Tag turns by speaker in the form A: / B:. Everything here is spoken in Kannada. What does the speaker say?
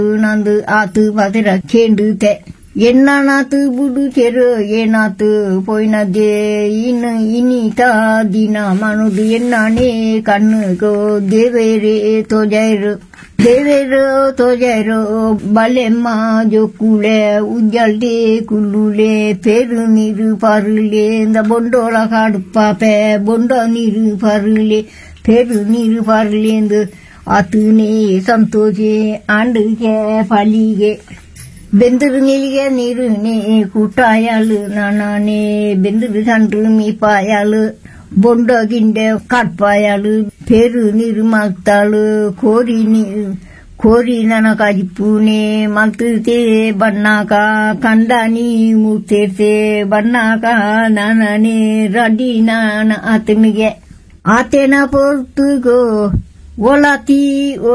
A: ನಂದು ಆತು ಬದರ ಕೇಂಡುತ್ತೆ ಎನ್ನಾತು ಬುಡು ಚೆರು ಏನಾತು ಪೊಯ್ನದೆ ಇನ್ನಿತ ದಿನ ಮನುದು ಎನ್ನಾನೆ ಕಣ್ಣುಗೋ ದೇವೇರೆ ತೋಜೈರು ಬಲೆಮ್ಮ ಜೊಕ್ಕುಳೆ ಉಜ್ಜಲ್ಡೆ ಕುಲ್ಲುಲೆ ಪೆರು ನೀರು ಪರುಲೆ ಬೊಂಡೋಳ ಕಾಡುಪಾಪೆ ಬೊಂಡ ನೀರು ಪರುಲೆ ಪೆರು ನೀರು ಪರುಲೆ ಆತುನೇ ಸಂತೋಷೆ ಆಂಡುಗೆ ಫಲಿಗೆ ಬೆಂದಿರುನಿಗೆ ನೀರುನೆ ಕೂಟಾಯಾಲು ನಾನೇ ಬೆಂದಿರು ಸಂಡ್ರು ಮೀಪಾಯಾಲು ಬೊಂಡ ಗಿಂಡೆ ಕಟ್ಪಾಯಾಲು ಪೇರು ನೀರು ಮಲ್ತಾಳು ಕೋರಿ ನನಕಾಜಿಪ್ಪೂನೆ ಮಲ್ತುತೆ ಬಣ್ಣಾಕ ಕಂಡಾನಿ ಮುತ್ತೇರ್ತೆ ಬಣ್ಣಾಕ ನಾನೇ ರಡಿ ನಾನ ಆತನಿಗೆ ಆತೇನ ಪೊರ್ತುಗೋ ಒಲತಿ